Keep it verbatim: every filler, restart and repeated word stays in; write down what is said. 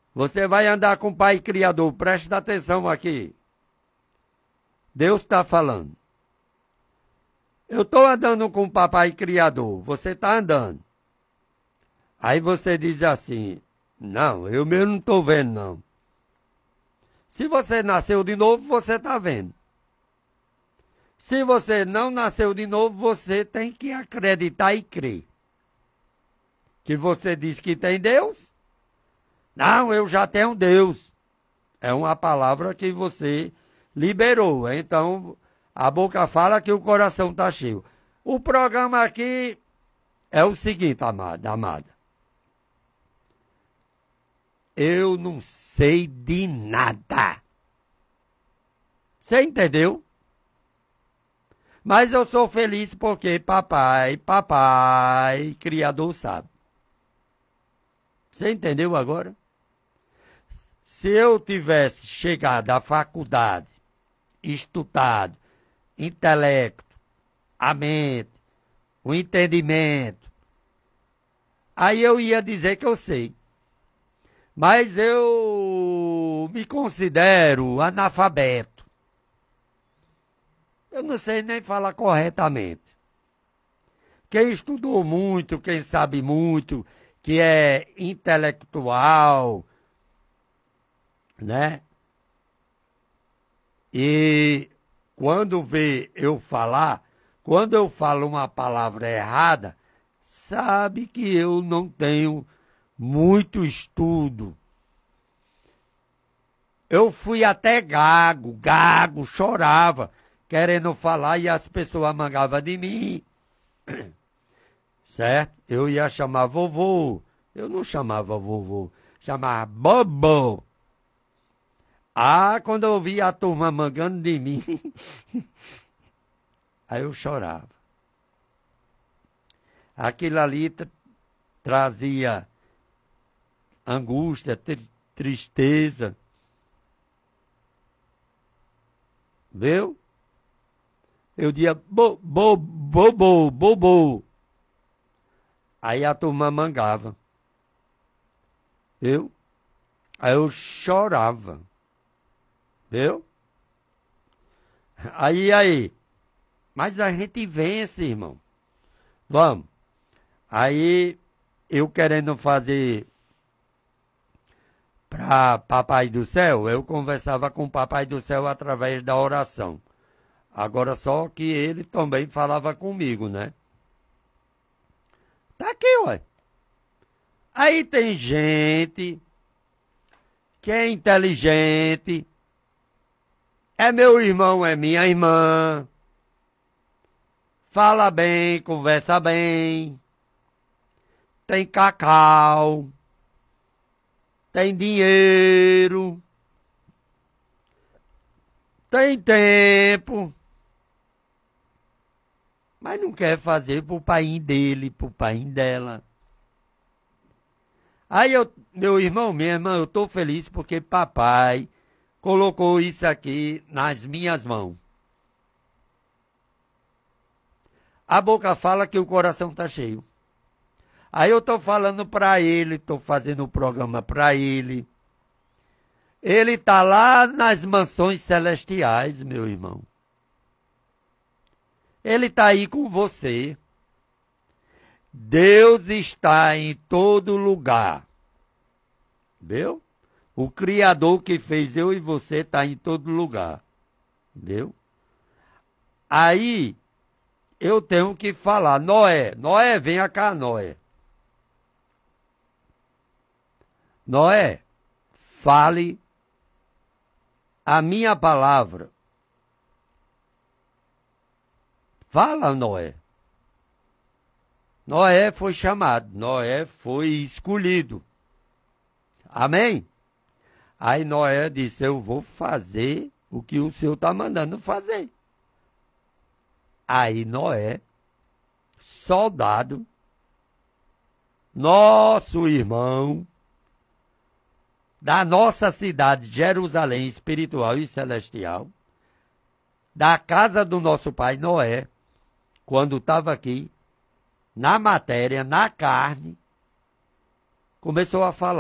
Você vai andar com o Pai Criador. Preste atenção aqui. Deus está falando. Eu estou andando com o Papai Criador. Você está andando. Aí você diz assim, não, eu mesmo não estou vendo, não. Se você nasceu de novo, você está vendo. Se você não nasceu de novo, você tem que acreditar e crer. Que você diz que tem Deus? Não, eu já tenho Deus. É uma palavra que você liberou. Então, a boca fala que o coração está cheio. O programa aqui é o seguinte, amada, amada. Eu não sei de nada. Você entendeu? Mas eu sou feliz porque papai, papai, Criador sabe. Você entendeu agora? Se eu tivesse chegado à faculdade, estudado, intelecto, a mente, o entendimento, aí eu ia dizer que eu sei. Mas eu me considero analfabeto. Eu não sei nem falar corretamente. Quem estudou muito, quem sabe muito, que é intelectual, né? E quando vê eu falar, quando eu falo uma palavra errada, sabe que eu não tenho muito estudo. Eu fui até gago, gago, chorava, querendo falar e as pessoas mangavam de mim. Certo? Eu ia chamar vovô. Eu não chamava vovô, chamava bobo. Ah, quando eu via a turma mangando de mim, aí eu chorava. Aquilo ali tra- trazia angústia, tri- tristeza. Viu? Eu dizia bo, bo, bobo, bobo. Aí a turma mangava. Viu? Aí eu chorava. Viu? Aí, aí. Mas a gente vence, irmão. Vamos. Aí, eu querendo fazer para Papai do Céu, eu conversava com o Papai do Céu através da oração. Agora só que ele também falava comigo, né? Tá aqui, ué. Aí tem gente que é inteligente, é meu irmão, é minha irmã, fala bem, conversa bem, tem cacau, tem dinheiro, tem tempo, mas não quer fazer pro pai dele, pro pai dela. Aí eu, meu irmão, minha irmã, eu estou feliz porque papai colocou isso aqui nas minhas mãos. A boca fala que o coração está cheio. Aí eu estou falando para ele, estou fazendo o programa para ele. Ele está lá nas mansões celestiais, meu irmão. Ele está aí com você. Deus está em todo lugar. Viu? O Criador que fez eu e você está em todo lugar. Viu? Aí, eu tenho que falar, Noé, Noé, venha cá, Noé. Noé, fale a minha palavra. Fala, Noé. Noé foi chamado, Noé foi escolhido. Amém? Aí Noé disse, eu vou fazer o que o Senhor está mandando fazer. Aí Noé, soldado, nosso irmão, da nossa cidade, Jerusalém, espiritual e celestial, da casa do nosso pai Noé, quando estava aqui, na matéria, na carne, começou a falar.